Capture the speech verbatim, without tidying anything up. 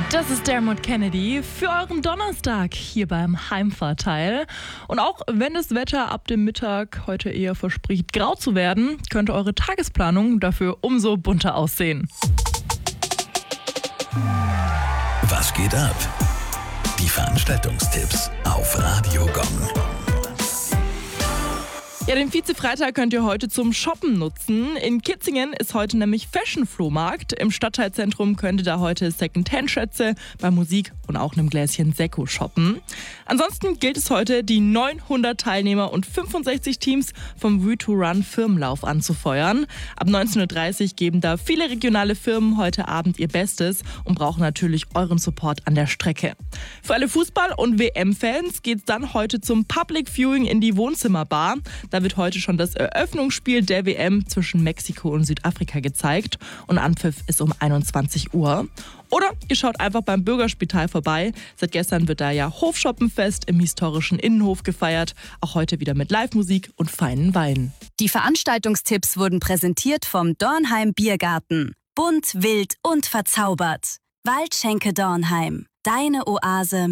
Das ist Dermot Kennedy für euren Donnerstag hier beim Heimfahrteil. Und auch wenn das Wetter ab dem Mittag heute eher verspricht, grau zu werden, könnte eure Tagesplanung dafür umso bunter aussehen. Was geht ab? Die Veranstaltungstipps auf Radio Gong. Ja, den Vize-Freitag könnt ihr heute zum Shoppen nutzen. In Kitzingen ist heute nämlich Fashion-Flohmarkt. Im Stadtteilzentrum könnt ihr da heute Second-Hand-Schätze bei Musik und auch einem Gläschen Sekko shoppen. Ansonsten gilt es heute, die neunhundert Teilnehmer und fünfundsechzig Teams vom We to Run Firmenlauf anzufeuern. Ab neunzehn Uhr dreißig geben da viele regionale Firmen heute Abend ihr Bestes und brauchen natürlich euren Support an der Strecke. Für alle Fußball- und W M-Fans geht's dann heute zum Public Viewing in die Wohnzimmerbar. Da wird heute schon das Eröffnungsspiel der W M zwischen Mexiko und Südafrika gezeigt und Anpfiff ist um einundzwanzig Uhr. Oder ihr schaut einfach beim Bürgerspital vorbei. Seit gestern wird da ja Hofschoppenfest im historischen Innenhof gefeiert. Auch heute wieder mit Live-Musik und feinen Weinen. Die Veranstaltungstipps wurden präsentiert vom Dornheim Biergarten. Bunt, wild und verzaubert. Waldschenke Dornheim. Deine Oase